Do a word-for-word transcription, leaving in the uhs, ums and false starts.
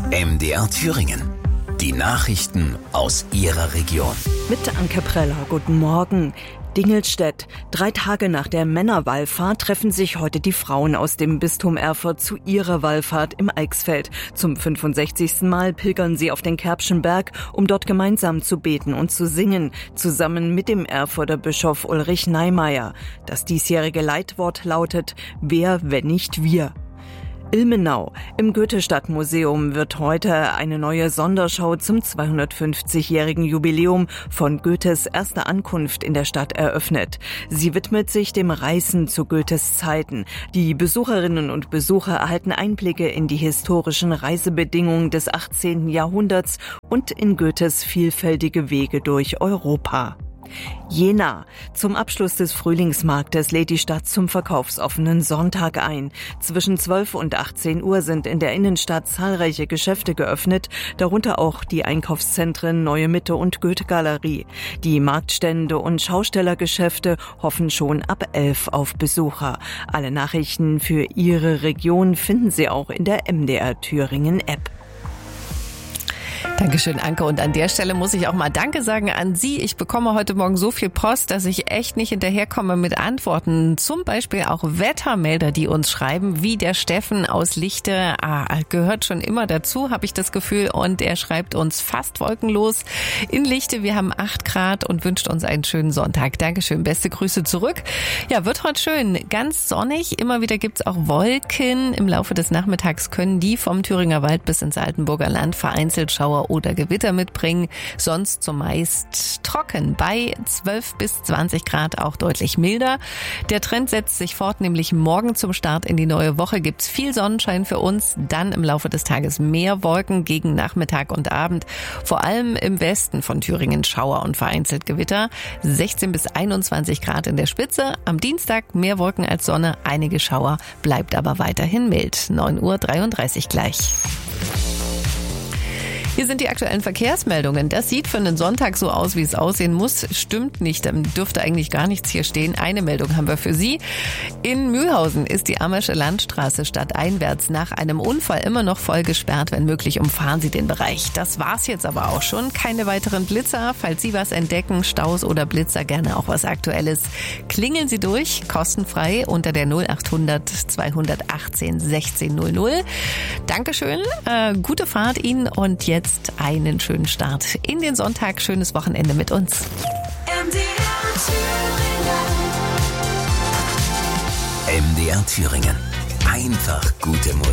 M D R Thüringen. Die Nachrichten aus Ihrer Region. Mit Anke Preller, guten Morgen. Dingelstedt. Drei Tage nach der Männerwallfahrt treffen sich heute die Frauen aus dem Bistum Erfurt zu ihrer Wallfahrt im Eichsfeld. Zum fünfundsechzigsten Mal pilgern sie auf den Kerbschen Berg, um dort gemeinsam zu beten und zu singen, zusammen mit dem Erfurter Bischof Ulrich Neimeyer. Das diesjährige Leitwort lautet: Wer, wenn nicht wir? Ilmenau. Im Goethe-Stadtmuseum wird heute eine neue Sonderschau zum zweihundertfünfzigjährigen Jubiläum von Goethes erster Ankunft in der Stadt eröffnet. Sie widmet sich dem Reisen zu Goethes Zeiten. Die Besucherinnen und Besucher erhalten Einblicke in die historischen Reisebedingungen des achtzehnten Jahrhunderts und in Goethes vielfältige Wege durch Europa. Jena. Zum Abschluss des Frühlingsmarktes lädt die Stadt zum verkaufsoffenen Sonntag ein. Zwischen zwölf und achtzehn Uhr sind in der Innenstadt zahlreiche Geschäfte geöffnet, darunter auch die Einkaufszentren Neue Mitte und Goethe-Galerie. Die Marktstände und Schaustellergeschäfte hoffen schon ab elf auf Besucher. Alle Nachrichten für Ihre Region finden Sie auch in der M D R Thüringen App. Dankeschön, Anke. Und an der Stelle muss ich auch mal Danke sagen an Sie. Ich bekomme heute Morgen so viel Post, dass ich echt nicht hinterherkomme mit Antworten. Zum Beispiel auch Wettermelder, die uns schreiben, wie der Steffen aus Lichte. Ah, gehört schon immer dazu, habe ich das Gefühl. Und er schreibt uns fast wolkenlos in Lichte. Wir haben acht Grad und wünscht uns einen schönen Sonntag. Dankeschön. Beste Grüße zurück. Ja, wird heute schön. Ganz sonnig. Immer wieder gibt's auch Wolken. Im Laufe des Nachmittags können die vom Thüringer Wald bis ins Altenburger Land vereinzelt Schauer oder Gewitter mitbringen. Sonst zumeist trocken bei zwölf bis zwanzig Grad, auch deutlich milder. Der Trend setzt sich fort, nämlich morgen zum Start in die neue Woche gibt's viel Sonnenschein für uns, dann im Laufe des Tages mehr Wolken gegen Nachmittag und Abend. Vor allem im Westen von Thüringen Schauer und vereinzelt Gewitter. sechzehn bis einundzwanzig Grad in der Spitze. Am Dienstag mehr Wolken als Sonne, einige Schauer, bleibt aber weiterhin mild. neun Uhr dreiunddreißig gleich. Hier sind die aktuellen Verkehrsmeldungen. Das sieht für einen Sonntag so aus, wie es aussehen muss. Stimmt nicht, dann dürfte eigentlich gar nichts hier stehen. Eine Meldung haben wir für Sie. In Mühlhausen ist die Ammersche Landstraße stadteinwärts nach einem Unfall immer noch voll gesperrt. Wenn möglich, umfahren Sie den Bereich. Das war's jetzt aber auch schon. Keine weiteren Blitzer. Falls Sie was entdecken, Staus oder Blitzer, gerne auch was Aktuelles. Klingeln Sie durch, kostenfrei unter der null achthundert zweihundertachtzehn sechzehn null null. Dankeschön, äh, gute Fahrt Ihnen und jetzt einen schönen Start in den Sonntag. Schönes Wochenende mit uns. M D R Thüringen. M D R Thüringen. Einfach gute Musik.